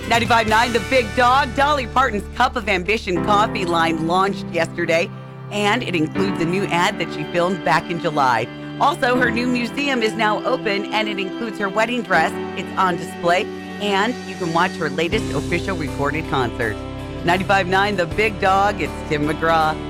95.9 The Big Dog, Dolly Parton's Cup of Ambition coffee line launched yesterday, and it includes a new ad that she filmed back in July. Also, her new museum is now open, and it includes her wedding dress. It's on display, and you can watch her latest official recorded concert. 95.9 The Big Dog, it's Tim McGraw.